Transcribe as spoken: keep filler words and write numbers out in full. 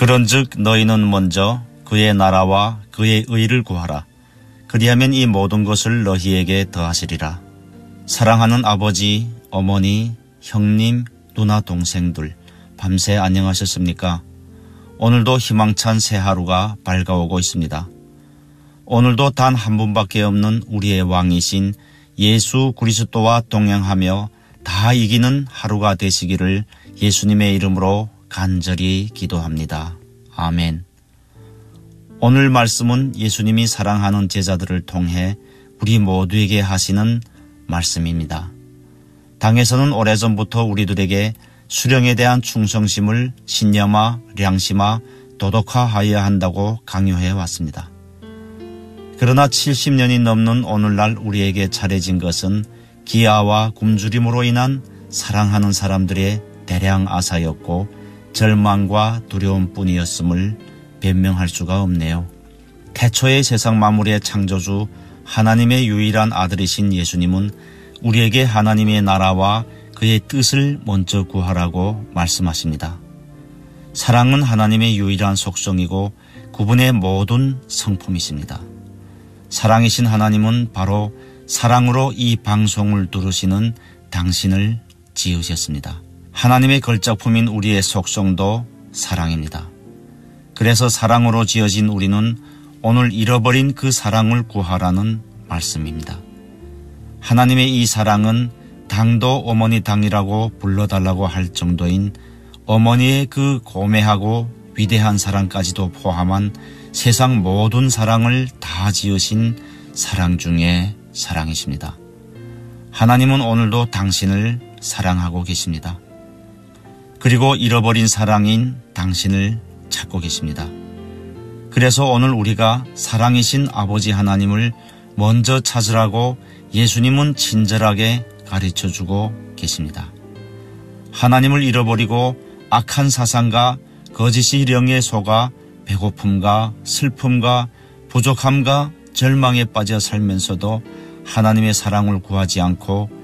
그런즉 너희는 먼저 그의 나라와 그의 의를 구하라. 그리하면 이 모든 것을 너희에게 더하시리라. 사랑하는 아버지, 어머니, 형님, 누나, 동생들, 밤새 안녕하셨습니까? 오늘도 희망찬 새 하루가 밝아오고 있습니다. 오늘도 단 한 분밖에 없는 우리의 왕이신 예수 그리스도와 동행하며 다 이기는 하루가 되시기를 예수님의 이름으로 간절히 기도합니다. 아멘. 오늘 말씀은 예수님이 사랑하는 제자들을 통해 우리 모두에게 하시는 말씀입니다. 당에서는 오래전부터 우리들에게 수령에 대한 충성심을 신념화, 량심화, 도덕화하여야 한다고 강요해 왔습니다. 그러나 칠십 년이 넘는 오늘날 우리에게 차려진 것은 기아와 굶주림으로 인한 사랑하는 사람들의 대량 아사였고 절망과 두려움뿐이었음을 변명할 수가 없네요. 태초의 세상 만물의 창조주 하나님의 유일한 아들이신 예수님은 우리에게 하나님의 나라와 그의 뜻을 먼저 구하라고 말씀하십니다. 사랑은 하나님의 유일한 속성이고 그분의 모든 성품이십니다. 사랑이신 하나님은 바로 사랑으로 이 방송을 들으시는 당신을 지으셨습니다. 하나님의 걸작품인 우리의 속성도 사랑입니다. 그래서 사랑으로 지어진 우리는 오늘 잃어버린 그 사랑을 구하라는 말씀입니다. 하나님의 이 사랑은 당도 어머니 당이라고 불러달라고 할 정도인 어머니의 그 고매하고 위대한 사랑까지도 포함한 세상 모든 사랑을 다 지으신 사랑 중에 사랑이십니다. 하나님은 오늘도 당신을 사랑하고 계십니다. 그리고 잃어버린 사랑인 당신을 찾고 계십니다. 그래서 오늘 우리가 사랑이신 아버지 하나님을 먼저 찾으라고 예수님은 친절하게 가르쳐주고 계십니다. 하나님을 잃어버리고 악한 사상과 거짓의 령에 속아 배고픔과 슬픔과 부족함과 절망에 빠져 살면서도 하나님의 사랑을 구하지 않고